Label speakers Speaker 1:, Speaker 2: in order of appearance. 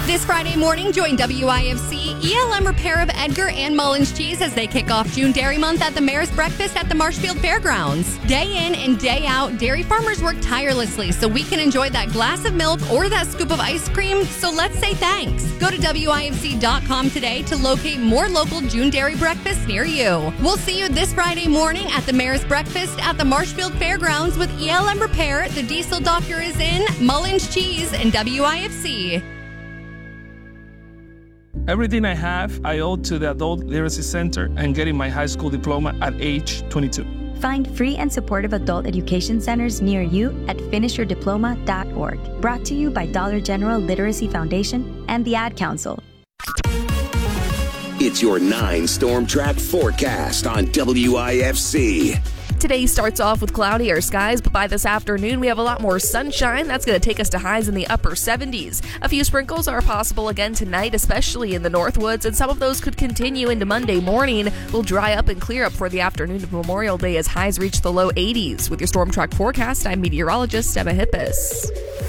Speaker 1: This Friday morning, join WIFC, ELM Repair of Edgar and Mullins Cheese as they kick off June Dairy Month at the Mayor's Breakfast at the Marshfield Fairgrounds. Day in and day out, dairy farmers work tirelessly so we can enjoy that glass of milk or that scoop of ice cream, so let's say thanks. Go to WIFC.com today to locate more local June Dairy breakfasts near you. We'll see you this Friday morning at the Mayor's Breakfast at the Marshfield Fairgrounds with ELM Repair, the Diesel Doctor is in, Mullins Cheese, and WIFC.
Speaker 2: Everything I have, I owe to the Adult Literacy Center and getting my high school diploma at age 22.
Speaker 3: Find free and supportive adult education centers near you at finishyourdiploma.org. Brought to you by Dollar General Literacy Foundation and the Ad Council.
Speaker 4: It's your 9 Storm Track forecast on WIFC.
Speaker 5: Today starts off with cloudier skies, but by this afternoon we have a lot more sunshine. That's going to take us to highs in the upper 70s. A few sprinkles are possible again tonight, especially in the Northwoods, and some of those could continue into Monday morning. Will dry up and clear up for the afternoon of Memorial Day as highs reach the low 80s. With your Storm Track forecast, I'm meteorologist Emma Hippis.